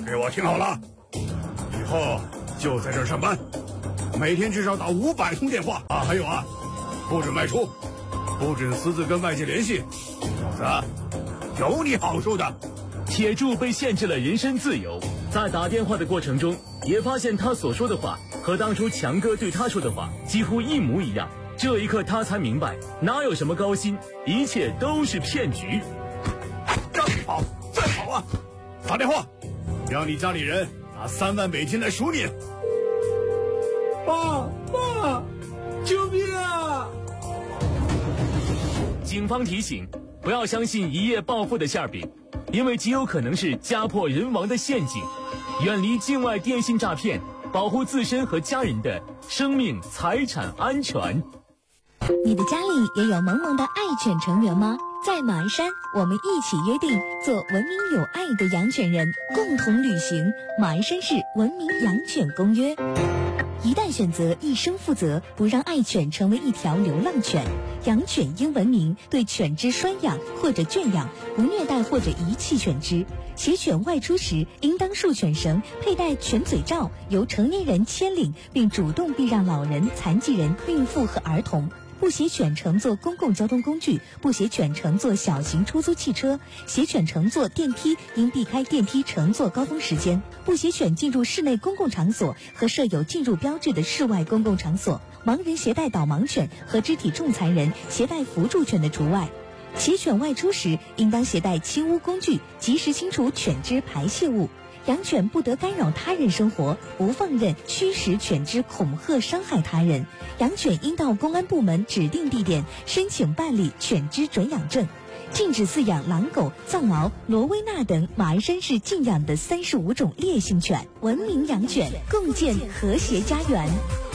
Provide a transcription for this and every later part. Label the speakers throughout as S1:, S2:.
S1: 给我听好了，以后就在这儿上班，每天至少打500通电话啊！还有啊，不准外出，不准私自跟外界联系，否则有你好受的。
S2: 铁柱被限制了人身自由，在打电话的过程中，也发现他所说的话和当初强哥对他说的话几乎一模一样。这一刻他才明白，哪有什么高薪，一切都是骗局。
S1: 让你跑，再跑啊！打电话，让你家里人拿3万美金来赎你。
S3: 爸，救命啊！
S2: 警方提醒，不要相信一夜暴富的馅饼，因为极有可能是家破人亡的陷阱。远离境外电信诈骗，保护自身和家人的生命财产安全。
S4: 你的家里也有萌萌的爱犬成员吗？在马鞍山，我们一起约定做文明有爱的养犬人，共同履行马鞍山市文明养犬公约。一旦选择一生负责，不让爱犬成为一条流浪犬。养犬应文明，对犬只拴养或者圈养，不虐待或者遗弃犬只。携犬外出时，应当束犬绳，佩戴犬嘴罩，由成年人牵领，并主动避让老人、残疾人、孕妇和儿童。不携犬乘坐公共交通工具，不携犬乘坐小型出租汽车，携犬乘坐电梯应避开电梯乘坐高峰时间，不携犬进入室内公共场所和设有进入标志的室外公共场所。盲人携带导盲犬和肢体重残人携带辅助犬的除外。携犬外出时，应当携带清污工具，及时清除犬只排泄物。养犬不得干扰他人生活，不放任驱使犬只恐吓伤害他人。养犬应到公安部门指定地点申请办理犬只准养证。禁止饲养狼狗、藏獒、罗威纳等马鞍山市禁养的35种烈性犬。文明养犬，共建和谐家园。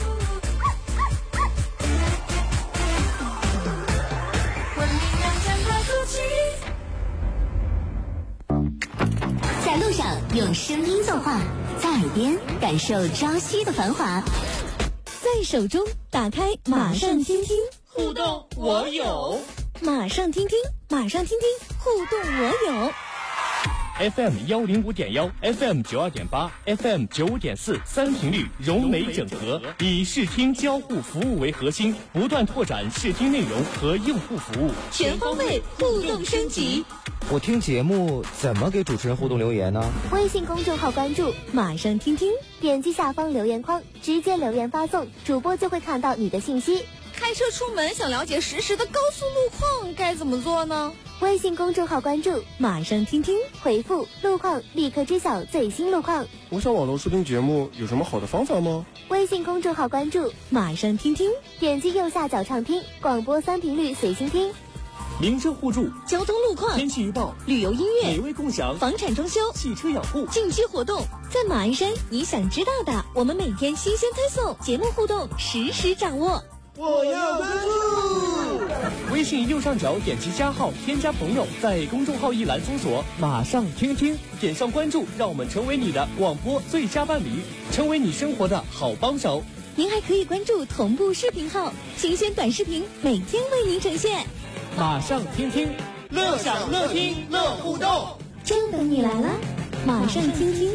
S5: 在路上用声音作画，在耳边感受朝夕的繁华，
S4: 在手中打开马上听听，
S3: 互动我有，
S4: 马上听听，马上听听，互动我有。
S2: FM 105.1 ，FM 92.8 ，FM 95.4，三频率融媒整合，以视听交互服务为核心，不断拓展视听内容和用户服务，
S4: 全方位互动升级。
S6: 我听节目怎么给主持人互动留言呢？
S5: 微信公众号关注
S4: 马上听听，
S5: 点击下方留言框，直接留言发送，主播就会看到你的信息。
S7: 开车出门想了解实时的高速路况该怎么做呢？
S5: 微信公众号关注
S4: 马上听听，
S5: 回复路况立刻知晓最新路况。
S8: 我想网络收听节目有什么好的方法吗？
S5: 微信公众号关注
S4: 马上听听，
S5: 点击右下角畅听，广播3频率随心听。
S2: 民生互助，
S4: 交通路况，
S2: 天气预报，
S4: 旅游音乐，
S2: 美味共享，
S4: 房产装修，
S2: 汽车养护，
S4: 近期活动，在马鞍山你想知道的，我们每天新鲜推送，节目互动实时掌握。
S3: 我要关注。
S2: 微信右上角点击加号，添加朋友，在公众号一栏搜索马上听听，点上关注，让我们成为你的广播最佳伴侣，成为你生活的好帮手。
S4: 您还可以关注同步视频号，新鲜短视频每天为您呈现。
S2: 马上听听，
S3: 乐享乐听乐互动，
S4: 就等你来了。马上听听。